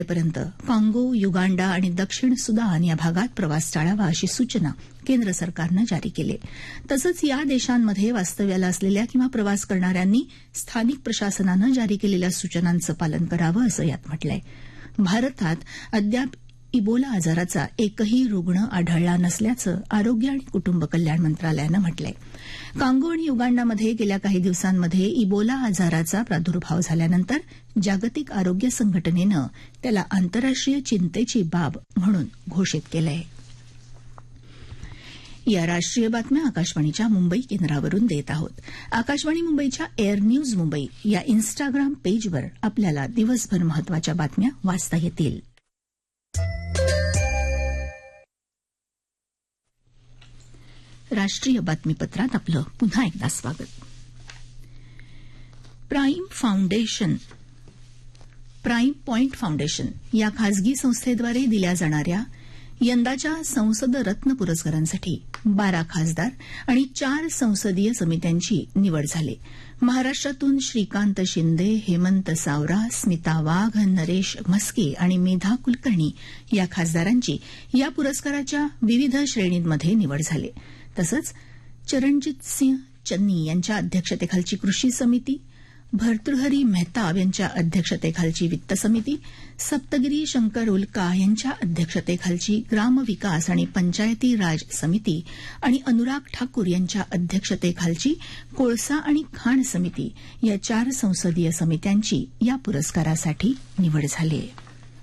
पर्यंत काँगो, युगांडा आणि दक्षिण सुदान या भागात प्रवास टाळावा अशी सूचना केंद्र सरकारनं जारी केली आहे. तसंच या देशांमध्ये वास्तव्याला असलेल्या किंवा प्रवास करणाऱ्यांनी स्थानिक प्रशासनानं जारी केलेल्या सूचनांचं पालन करावं असं यात म्हटलंय. भारतात अद्याप इबोला आजाराचा एकही रुग्ण आढळला नसल्याचं आरोग्य आणि कुटुंब कल्याण मंत्रालयानं म्हटलंय. कांगो आणि युगांडामध्ये गेल्या काही दिवसांमध्ये इबोला आजाराचा प्रादुर्भाव झाल्यानंतर जागतिक आरोग्य संघटनेनं त्याला आंतरराष्ट्रीय चिंतेची बाब म्हणून घोषित केलंय. या राष्ट्रीय बातम्या आकाशवाणीच्या मुंबई केंद्रावरून देत आहोत. आकाशवाणी मुंबईच्या एअर न्यूज मुंबई या इन्स्टाग्राम पेजवर आपल्याला दिवसभर महत्वाच्या बातम्या वाचता येतील. राष्ट्रीय बातमीपत्रात आपलं पुन्हा एकदा स्वागत. प्राईम पॉइंट फाउंडेशन या खासगी संस्थेद्वारे दिल्या जाणाऱ्या यंदाच्या संसद रत्न पुरस्कारांसाठी 12 खासदार आणि 4 संसदीय समित्यांची निवड झाली. महाराष्ट्रातून श्रीकांत शिंदे, हेमंत सावरा, स्मिता वाघ, नरेश म्हस्के आणि मेधा कुलकर्णी या खासदारांची या पुरस्काराच्या विविध श्रेणींमध्ये निवड झाली. तसंच चरणजित सिंह चन्नी यांच्या अध्यक्षतेखालची कृषी समिती, भर्तृहरी मेहताब यांच्या अध्यक्षतेखालची वित्त समिती, सप्तगिरी शंकर उल्का यांच्या अध्यक्षतेखालची ग्रामविकास आणि पंचायती राज समिती आणि अनुराग ठाकूर यांच्या अध्यक्षतेखालची कोळसा आणि खाण समिती या 4 संसदीय समित्यांची या पुरस्कारासाठी निवड झाली आहे.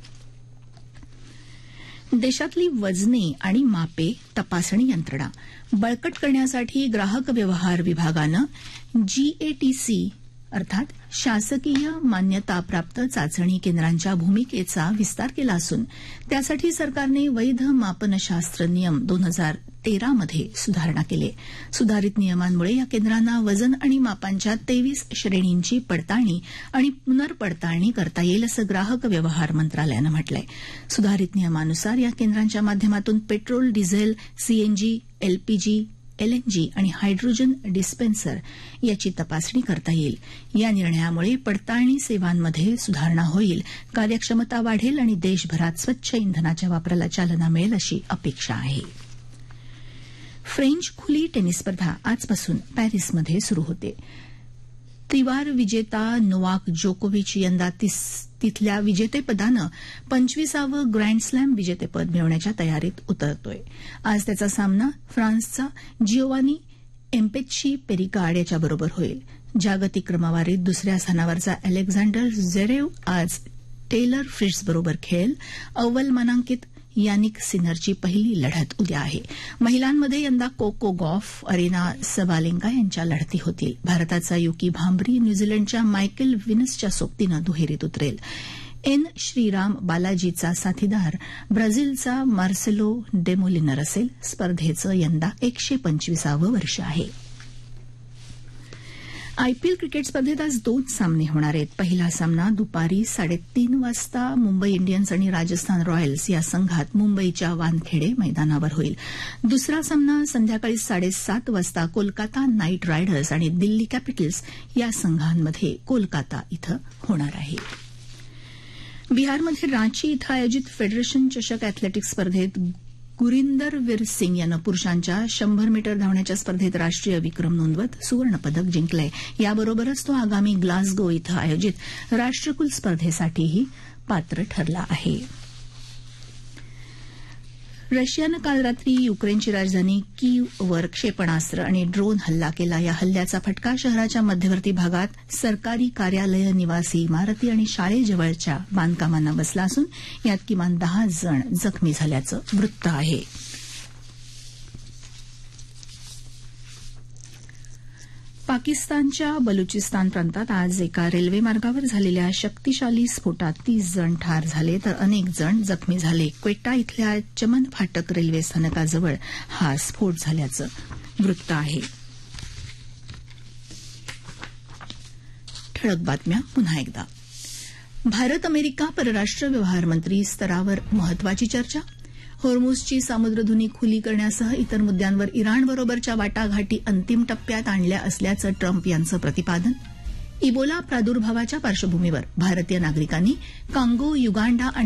देशातली वजने आणि मापे तपासणी यंत्रणा बळकट करण्यासाठी ग्राहक व्यवहार विभागानं जीएटीसी अर्थात शासकीय मान्यताप्राप्त चाचणी केंद्रांच्या भूमिकेचा विस्तार केला असून त्यासाठी सरकारने वैध मापनशास्त्र नियम 2013 मध्ये सुधारणा केली. सुधारित नियमांमुळे या केंद्रांना वजन आणि मापांच्या 23 श्रेणींची पडताळणी आणि पुनर्पडताळणी करता येईल असं ग्राहक व्यवहार मंत्रालयानं म्हटलंय. सुधारित नियमानुसार या केंद्रांच्या माध्यमातून petrol, diesel, CNG, LPG, LNG आणि हायड्रोजन डिस्पेन्सर याची तपासणी करता येईल. या निर्णयामुळे पडताळणी सेवांमध्ये सुधारणा होईल, कार्यक्षमता वाढेल आणि देशभरात स्वच्छ इंधनाच्या वापराला चालना मिळेल अशी अपेक्षा आहे. फ्रेंच खुली टेनिस स्पर्धा आजपासून पॅरिसमध्ये सुरू होते. त्रिवार विजेता नोवाक जोकोविच यंदा तिथल्या विजेतेपदानं 25वे ग्रँडस्लॅम विजेतेपद मिळवण्याच्या तयारीत उतरतोय. आज त्याचा सामना फ्रान्सचा जिओवानी एम्पेच्ची पेरिकार्ड याच्याबरोबर होईल. जागतिक क्रमवारीत दुसऱ्या स्थानावरचा अलेक्झांडर झ्वेरेव आज टेलर फ्रिट्झबरोबर खेळेल. अव्वल मानांकित यानिक सिनरची पहिली लढत उद्या आहे. महिलांमध्ये यंदा कोको गॉफ, अरेना सबालेंका यांच्या लढती होतील. भारताचा युकी भांबरी न्यूझीलंडच्या मायकेल विनसच्या सोबतीनं दुहेरीत उतरेल. एन श्रीराम बालाजीचा साथीदार ब्राझीलचा मार्सेलो डेमोलिनर असेल. स्पर्धेचं यंदा 125वं वर्ष आहे. आयपीएल क्रिकेट स्पर्धेत आज 2 सामने होणार आहेत. पहिला सामना दुपारी 3:30 वाजता मुंबई इंडियन्स आणि राजस्थान रॉयल्स या संघात मुंबईच्या वानखेडे मैदानावर होईल. दुसरा सामना संध्याकाळी 7:30 वाजता कोलकाता नाईट रायडर्स आणि दिल्ली कॅपिटल्स या संघांमध्ये कोलकाता इथं होणार आहे. बिहारमध्ये रांची इथं आयोजित फेडरेशन चषक अॅथलेटिक्स स्पर्धेत गुरिंदरवीर सिंग यानं पुरुषांच्या 100 मीटर धावण्याच्या स्पर्धेत राष्ट्रीय विक्रम नोंदवत सुवर्णपदक जिंकलंय. याबरोबरच तो आगामी ग्लासगो इथं आयोजित राष्ट्रकुल स्पर्धेसाठीही पात्र ठरला आहे. रशियानं काल रात्री युक्रेनची राजधानी कीव्हवर क्षेपणास्त्र आणि ड्रोन हल्ला केला. या हल्ल्याचा फटका शहराच्या मध्यवर्ती भागात सरकारी कार्यालयं, निवासी इमारती आणि शाळेजवळच्या बांधकामांना बसला असून यात किमान 10 जण जखमी झाल्याचं वृत्त आहे. पाकिस्तानच्या बलुचिस्तान प्रांतात आज एका रेल्वेमार्गावर झालेल्या शक्तिशाली स्फोटात 30 जण ठार झाले तर अनेक जण जखमी झाले. क्वेटा इथल्या चमन फाटक रेल्वे स्थानकाजवळ हा स्फोट झाल्याचं वृत्त आहे. ठळक बातम्या पुन्हा एकदा. भारत अमेरिका परराष्ट्र व्यवहार मंत्री स्तरावर महत्वाची चर्चा. होर्मुझची सामुद्रधुनी खुली करण्यासह इतर मुद्द्यांवर इराणबरोबरच्या वाटाघाटी अंतिम टप्प्यात आणल्या असल्याचं ट्रम्प यांचं प्रतिपादन. इबोला प्रादुर्भावाच्या पार्श्वभूमीवर भारतीय नागरिकांनी कांगो, युगांडा आणि